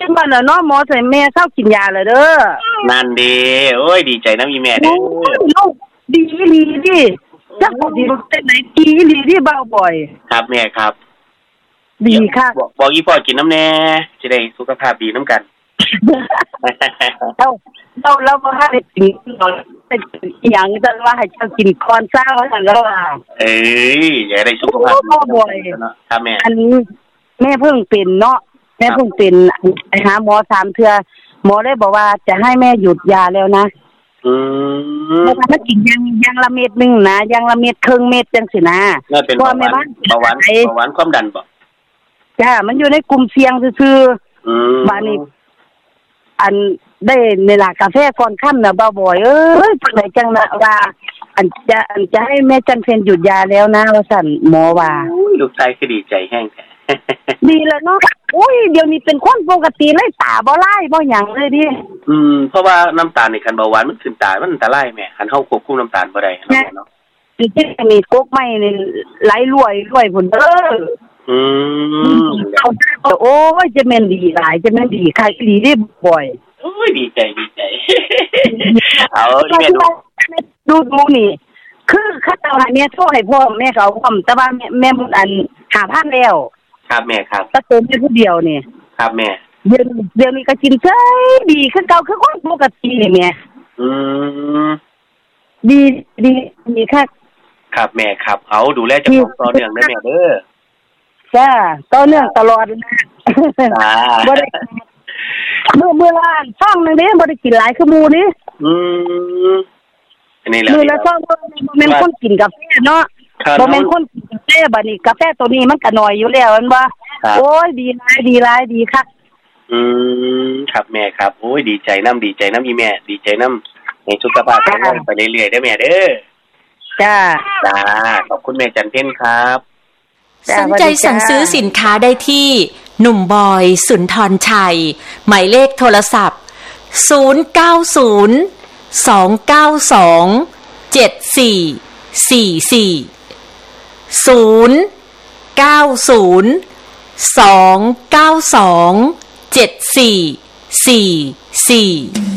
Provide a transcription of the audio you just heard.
บ้านน่ะเนาะหมอใส่แม่เศร้ากินยาแล้วเด้อนั่นดีโอ้ยดีใจน้ำอีแม่เด้อลูกดีดิจักบ่ดีแต่ไหนดีดิเบาบ่อยครับแม่ครับดีค่ะบอกอีพ่อกินน้ำแน่จะได้สุขภาพดีน้ำกันเราบ่ให้กินเป็นอย่างจะว่าให้เจ้ากินก่อนเช้าซั่นแล้วว่าอย่าได้สุขภาพบ่อยครับแม่อันนี้แม่เพิ่งเป็นเนาะแม่เพิ่งเป็นไปหาหมอ3เทื่อหมอได้บอกว่าจะให้แม่หยุดยาแล้วนะเพราะว่ามันกินยังละเม็ดนึงนะยังละเม็ดครึ่งเม็ดจังสินะเพราะแม่บ้านเบาหวานความดันบ่จ้ามันอยู่ในกลุ่มเสี่ยงซื่อๆบ้านนี้อันได้เวลากาแฟก่อนค่ำน่ะบ่บ่อยจังได๋จังนะว่าอันจะให้แม่จันเพ็ญหยุดยาแล้วนะว่าซั่นหมอว่าลูกชายคือดีใจแฮงแท้ดีแล้วเนาะเดี๋ยวนี้เป็นคนปกติเลยตาบ่ลายบ่หยังเลยดิเพราะว่าน้ำตาลในคันเบาหวานมันขึ้นตามันอันตรายแม่คันเฮาควบคุมน้ำตาลบ่ได้เนาะสิมีกกไม้นี่ไหลรวยพุ่นเด้อโอ้ยจะแม่นดีหลายจะแม่นดีค่ะอีหลีดิบ่อยโอ้ยดีใจเอาดูนี่คือข้าเจ้าให้แม่โทรให้พ่อแม่เขาพร้อมแต่ว่าแม่อัน5,000แล้วครับแม่ครับตะโกนแค่ผู้เดียวนี่ครับแม่เดี๋ยวนี้ก็กินเฉยดีคือเก่าคือคนปกตินี่แม่ดีค่ะครับแม่ครับเอาดูแลเจ้าของต่อเนื่องได้แม่เด้อจ้าต่อเนื่องตลอดนะบ่ได้เมื่อวานช่องนึงเด้บ่ได้กินหลายคือหมู่นี่อันนี้แหละมื้อละช่องบ่แม่นคนกินกาแฟเนาะบ่แม่นคนกินกาแฟบัดนี้กาแฟตัวนี้มันก็น้อยอยู่แล้วแม่นบ่โอ้ยดีหลายดีค่ะครับแม่ครับโอ้ยดีใจน้ำอีแม่ดีใจน้ำในสุขภาพแข็งแรงไปเรื่อยๆได้แม่เด้อจ้าขอบคุณแม่จันเพ็ญครับสนใจสั่งซื้อสินค้าได้ที่หนุ่มบอยสุนทรชัยหมายเลขโทรศัพท์0902927444 0902927444